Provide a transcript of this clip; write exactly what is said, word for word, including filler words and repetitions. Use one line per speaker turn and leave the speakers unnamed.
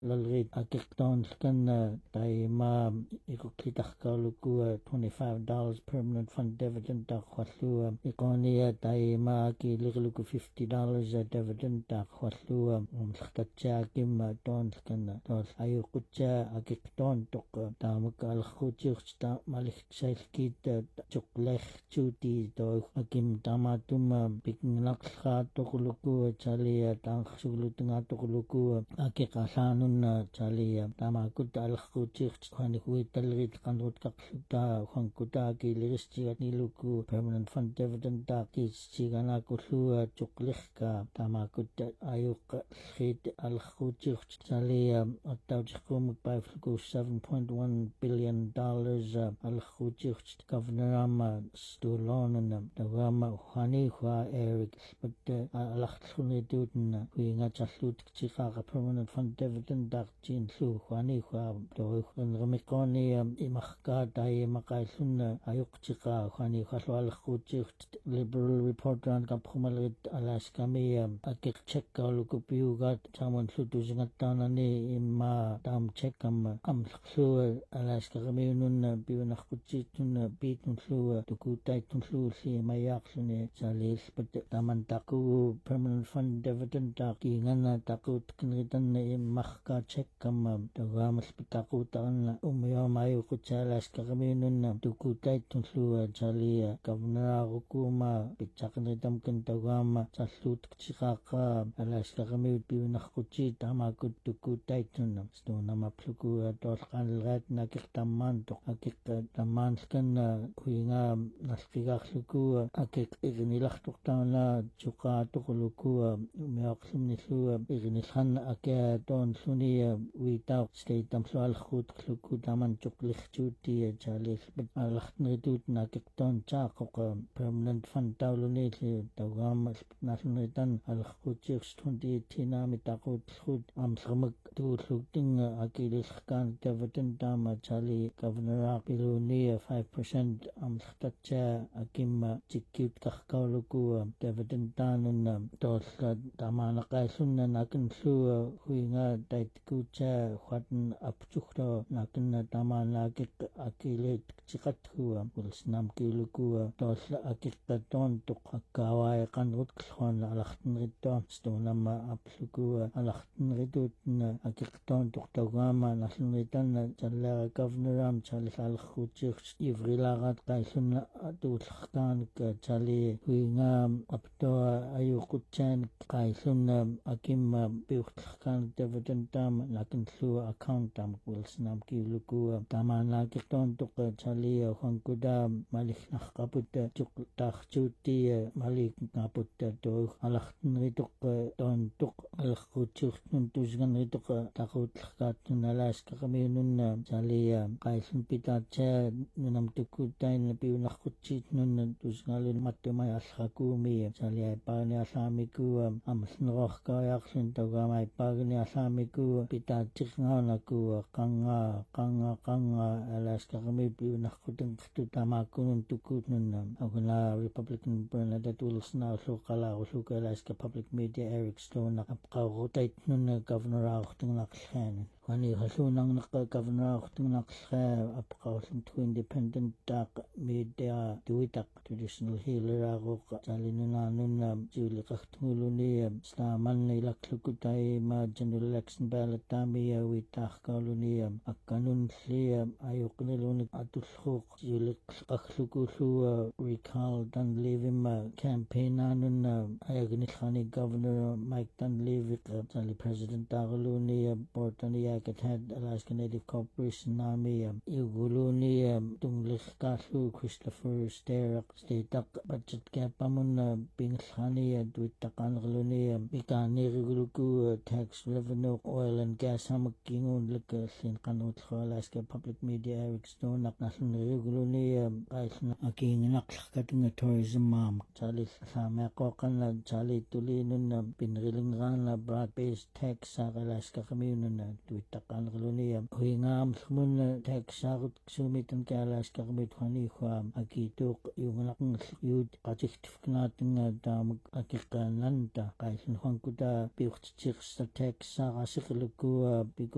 lalrit akikton kan tai ma ikukitakkaluku twenty-five dollars permanent fund dividend ta khwallu ikoni tai ma ki ligluku fifty dollars dividend ta khwallu umlkhtatcha kim ton kan tol ayuqutcha akikton tok tamak alkhuchta malik shailkit chuklech chuti to akim tamatum piknglakha tokluku chali tangkhsulutunga tokluku akikalanun chali tamakut alkhuchich khani huitalrit kanrut kakta khangkuta ki lirischiga niluku permanent fund dividend ta kichigana kullu chuklechka tamakut ayuq khit alkhuchich chali attauchkum paifluku seven point one billion dollars alkhuchich governor ama stulon tawama khani khwa Eric but alakhluni dutna huinga challut chiqa permanent fund dividend dak chin thu khani khwa to ngamikoni imakka dai maqaisun ayuq chiqa khani khalwal khuchich liberal report ran kaphumalit alaskami akik check kaluku piugat chamon thutu jingatanani imma tam check am am thu alaska kaminun piunakh kuchitun pitun thu tukutai tun thu si mayaqsune salil pat taman taku permanent fund dividend ta kingana taku kinritan imakka check kam tagamal pitaku tan umyo mayu kuchalas kakaminun tukutai tun thu chali governor hukuma pitchaknitam kin tagama chalut chiqaqa alaska kamit piunakh kuchit tamakut tukutai tun stona mapluku tolqanlgat nakiktaman to akik taman kan huinga nalqigaqluku akik ignilaqtuqtana chuqa tuqluku meaqlumni thu ignilhan aka ton thuni witau state tamsual khut khluku taman chuklikhchuti chali alakhngitut nakikton chaqqa permanent fund tawluni tawgam nalnitan alkhuchix twenty eighteen mitaqut khut amsramak tu thluting akililkan dividend tama chali governor piluni five percent amskhtatcha akim chikkut kakhkauluku dividend tanun tol tamana qaisunna nakin thu huinga taitkucha khwatn apchukto nakin tamana akik akilit chikathu ulsnam kiluku tol akik ton tuqakkawai qanrut khon alakhtin ritton stonama apluku alakhtin ritut akik ton tuqtawama nalnitan challa governor am chali alkhuchich ivrilagat qaisunna atulkhkan ka chali huinga apto ayuqutchan qaisunna akim piukhkan dividend tam nakin thu account tam wilsnam kiluku tamana kiton tuq chali khangkuda malik naqaput chuk takhchuti malik ngaput to alakhtin rituq ton tuq alkhuchich nun tujgan rituq taqutkhkat nalaska kaminun chali qaisun pitacha nunam tukutain piunakhuchit nun tujgalin mattumay alhakumi chali pani alamiku amsnrohka yaqsin tagamay pagni alamiku pitachiknganaku qanga qanga qanga alaska kami piunakhutin tutamakun tukutnun aguna Republican Bernadette Wilson suqala usuka alaska public media Eric Stone apqawutait nun governor aqtung naqlhan Hani hasunang naka governor akting naksa apakawasin to independent tak media tuitak traditional healer ako salinunanun na juli kaktuluni staman na ilaklukutay ma general election ballot tami witak kaluni akanun siya ayok nilunag atusluk juli kaklukusu recall Dunleavy campaign nanun na ayaganikhani governor Mike Dunleavy sali president takaluni portani Yakhead Alaska Native Corporation nami iguluni tunglik kasu Christopher Sterak statak budget kapamun pinglani duitakan gluni ikani riguluku tax revenue oil and gas hamakingun lika sin kanut Alaska Public Media Eric Stone naknasun riguluni kaisna aking naklakatung tourism mam chali sama kokan chali tulinun pinrilingan broad-based tax sa Alaska community takan gluni huingam sumun tek sagut sumitan ka Alaska kamit hani kham akituk yung nakang yud qatiktifknating dam akikanan ta kaisin hangkuda piuchchik sa tek sa kasikluku